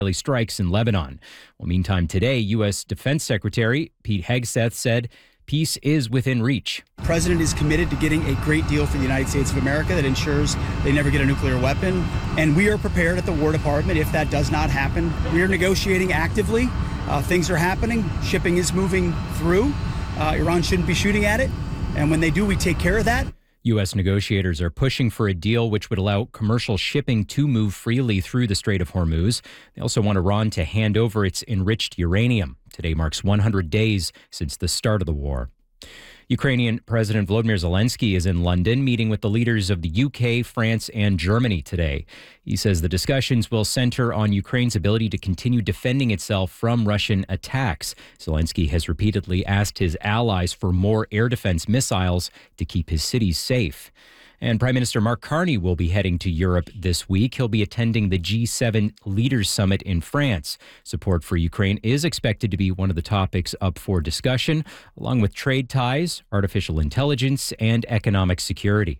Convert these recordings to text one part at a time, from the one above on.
strikes in Lebanon. Well, meantime, today, U.S. Defense Secretary Pete Hegseth said peace is within reach. The president is committed to getting a great deal for the United States of America that ensures they never get a nuclear weapon. And we are prepared at the War Department if that does not happen. We are negotiating actively. Things are happening. Shipping is moving through. Iran shouldn't be shooting at it. And when they do, we take care of that. U.S. negotiators are pushing for a deal which would allow commercial shipping to move freely through the Strait of Hormuz. They also want Iran to hand over its enriched uranium. Today marks 100 days since the start of the war. Ukrainian President Volodymyr Zelensky is in London meeting with the leaders of the UK, France, and Germany today. He says the discussions will center on Ukraine's ability to continue defending itself from Russian attacks. Zelensky has repeatedly asked his allies for more air defense missiles to keep his cities safe. And Prime Minister Mark Carney will be heading to Europe this week. He'll be attending the G7 Leaders Summit in France. Support for Ukraine is expected to be one of the topics up for discussion, along with trade ties, artificial intelligence, and economic security.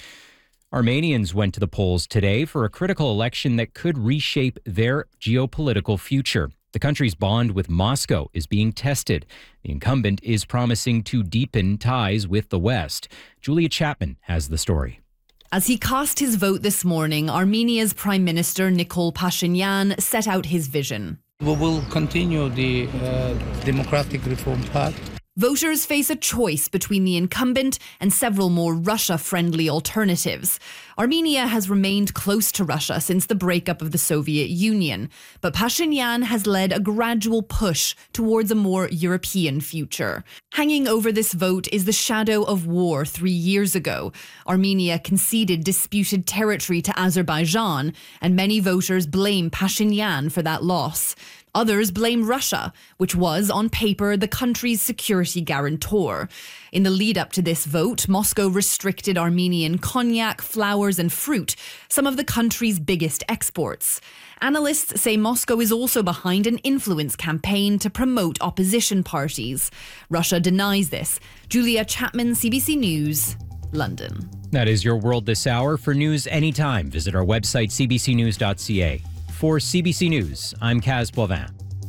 Armenians went to the polls today for a critical election that could reshape their geopolitical future. The country's bond with Moscow is being tested. The incumbent is promising to deepen ties with the West. Julia Chapman has the story. As he cast his vote this morning, Armenia's Prime Minister Nikol Pashinyan set out his vision. We will continue the democratic reform path. Voters face a choice between the incumbent and several more Russia-friendly alternatives. Armenia has remained close to Russia since the breakup of the Soviet Union, but Pashinyan has led a gradual push towards a more European future. Hanging over this vote is the shadow of war 3 years ago. Armenia conceded disputed territory to Azerbaijan, and many voters blame Pashinyan for that loss. Others blame Russia, which was, on paper, the country's security guarantor. In the lead-up to this vote, Moscow restricted Armenian cognac, flowers and fruit, some of the country's biggest exports. Analysts say Moscow is also behind an influence campaign to promote opposition parties. Russia denies this. Julia Chapman, CBC News, London. That is your world this hour. For news anytime, visit our website, cbcnews.ca. For CBC News, I'm Kaz Boivin.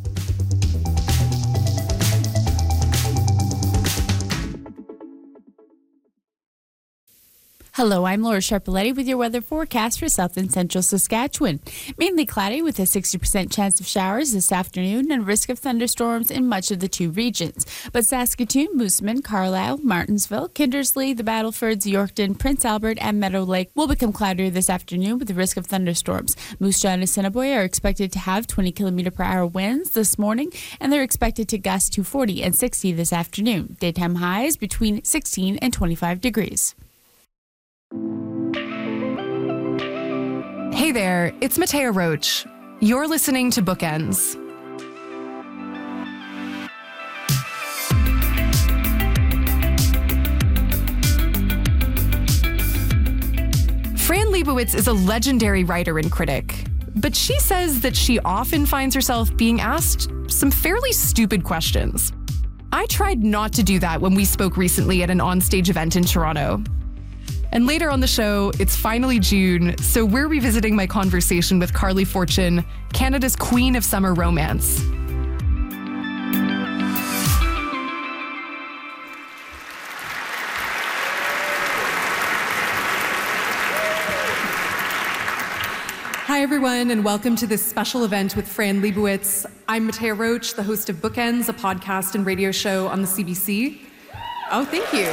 Hello, I'm Laura Sharpaletti with your weather forecast for south and central Saskatchewan. Mainly cloudy with a 60% chance of showers this afternoon and risk of thunderstorms in much of the two regions. But Saskatoon, Moosomin, Carlisle, Martensville, Kindersley, the Battlefords, Yorkton, Prince Albert, and Meadow Lake will become cloudier this afternoon with the risk of thunderstorms. Moose Jaw and Assiniboia are expected to have 20 km/h winds this morning, and they're expected to gust to 40 and 60 this afternoon. Daytime highs between 16 and 25 degrees. Hey there, it's Mattea Roach. You're listening to Bookends. Fran Lebowitz is a legendary writer and critic, but she says that she often finds herself being asked some fairly stupid questions. I tried not to do that when we spoke recently at an onstage event in Toronto. And later on the show, it's finally June, so we're revisiting my conversation with Carly Fortune, Canada's queen of summer romance. Hi, everyone, and welcome to this special event with Fran Lebowitz. I'm Mattea Roach, the host of Bookends, a podcast and radio show on the CBC. Oh, thank you.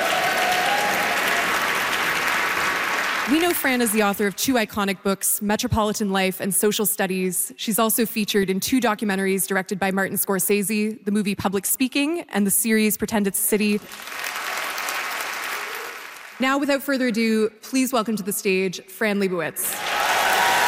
We know Fran as the author of 2 iconic books, Metropolitan Life and Social Studies. She's also featured in 2 documentaries directed by Martin Scorsese, the movie Public Speaking and the series Pretend It's a City. Now, without further ado, please welcome to the stage, Fran Lebowitz.